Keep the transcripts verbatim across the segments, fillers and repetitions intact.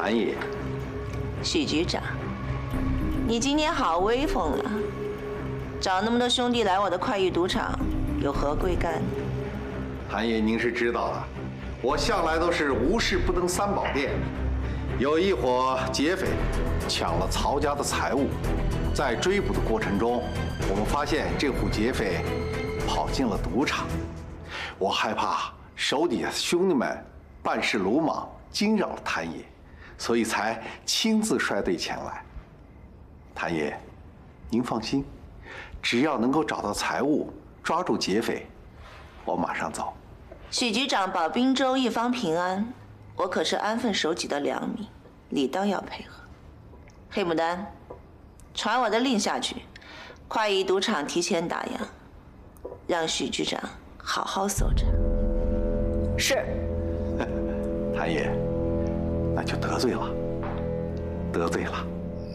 谭爷。 许局长，你今天好威风啊！找那么多兄弟来我的快意赌场，有何贵干？ 谭爷，您是知道的，我向来都是无事不登三宝殿。有一伙劫匪抢了曹家的财物，在追捕的过程中，我们发现这伙劫匪跑进了赌场。我害怕手底下的兄弟们办事鲁莽，惊扰了谭爷，所以才亲自率队前来。谭爷，您放心，只要能够找到财物，抓住劫匪，我马上走。 许局长保滨州一方平安，我可是安分守己的良民，理当要配合。黑牡丹，传我的令下去，快意赌场提前打烊，让许局长好好守着。 是。 谭爷，那就得罪了，得罪了。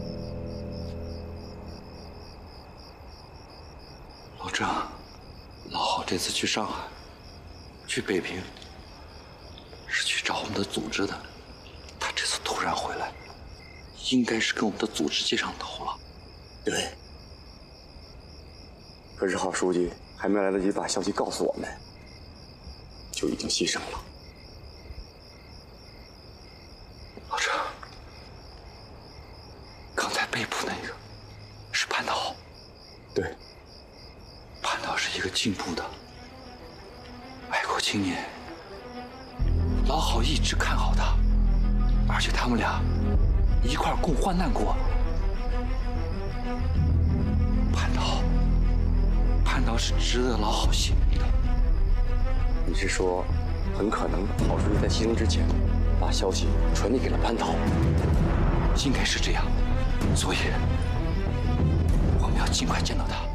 老郑，老郝这次去上海，去北平，是去找我们的组织的。他这次突然回来，应该是跟我们的组织接上头了。 对。可是郝书记还没来得及把消息告诉我们，就已经牺牲了。 老郑，刚才被捕那个是潘涛。 对。 潘涛是一个进步的爱国青年，老郝一直看好他，而且他们俩一块共患难过。潘涛，潘涛是值得老郝信任的。 你是说，很可能郝书记在牺牲之前，把消息传递给了潘涛？ 应该是这样，所以我们要尽快见到他。